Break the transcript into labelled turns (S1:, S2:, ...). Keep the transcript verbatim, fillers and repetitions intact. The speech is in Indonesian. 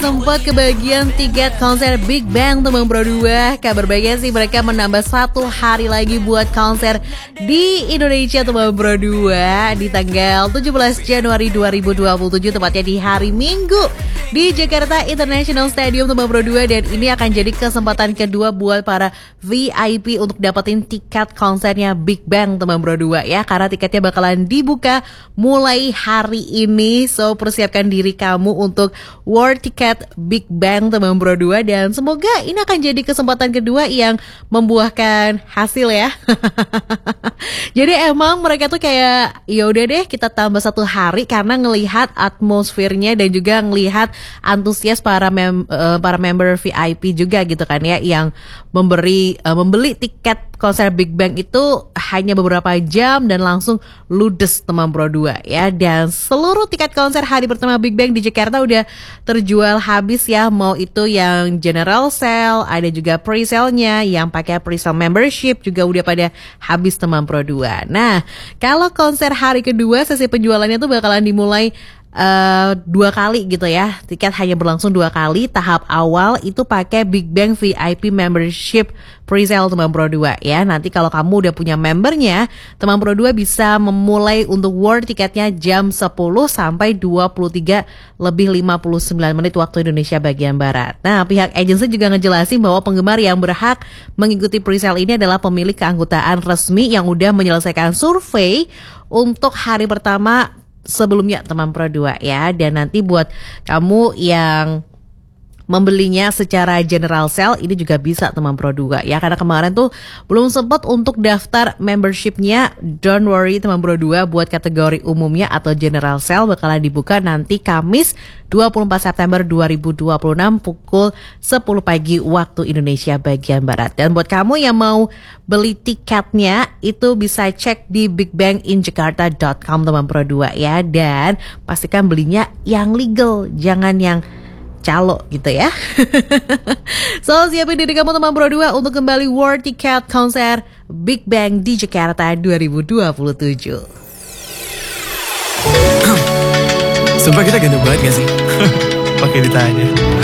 S1: Sempat kebagian tiket konser Big Bang teman Pro dua. Kabar baiknya sih mereka menambah satu hari lagi buat konser di Indonesia teman Pro dua di tanggal tujuh belas Januari dua ribu dua puluh tujuh, tepatnya di hari Minggu di Jakarta International Stadium teman Pro dua. Dan ini akan jadi kesempatan kedua buat para V I P untuk dapetin tiket konsernya Big Bang teman Pro dua ya, karena tiketnya bakalan dibuka mulai hari ini. So persiapkan diri kamu untuk World Ticket Big Bang teman Pro dua, dan semoga ini akan jadi kesempatan kedua yang membuahkan hasil ya. Jadi emang mereka tuh kayak ya udah deh kita tambah satu hari karena ngelihat atmosfernya dan juga ngelihat antusias para mem- uh, para member V I P juga gitu kan ya, yang memberi uh, membeli tiket konser Big Bang itu hanya beberapa jam dan langsung ludes teman Pro dua ya. Dan seluruh tiket konser hari pertama Big Bang di Jakarta udah terjual habis ya, mau itu yang general sale, ada juga pre-sale-nya, yang pakai pre-sale membership juga udah pada habis teman Pro dua. Nah, kalau konser hari kedua sesi penjualannya tuh bakalan dimulai Uh, dua kali gitu ya. Tiket hanya berlangsung dua kali. Tahap awal itu pakai Big Bang V I P membership pre-sale teman Pro dua ya. Nanti kalau kamu udah punya membernya, teman Pro dua bisa memulai untuk war tiketnya jam sepuluh sampai dua puluh tiga lebih lima puluh sembilan menit waktu Indonesia bagian Barat. Nah, pihak agensi juga ngejelasin bahwa penggemar yang berhak mengikuti pre-sale ini adalah pemilik keanggotaan resmi yang udah menyelesaikan survei untuk hari pertama sebelumnya teman Pro dua ya. Dan nanti buat kamu yang membelinya secara general sale ini juga bisa teman Pro dua ya, karena kemarin tuh belum sempat untuk daftar membershipnya. Don't worry teman Pro dua, buat kategori umumnya atau general sale bakalan dibuka nanti Kamis dua puluh empat September dua ribu dua puluh enam pukul sepuluh pagi waktu Indonesia bagian Barat. Dan buat kamu yang mau beli tiketnya itu bisa cek di big bang in jakarta dot com teman Pro dua ya, dan pastikan belinya yang legal, jangan yang calo gitu ya. So siapin diri kamu teman Pro dua untuk kembali war tiket konser Big Bang di Jakarta dua ribu dua puluh tujuh.
S2: Sumpah kita ganteng banget gak sih? Pakai ditanya.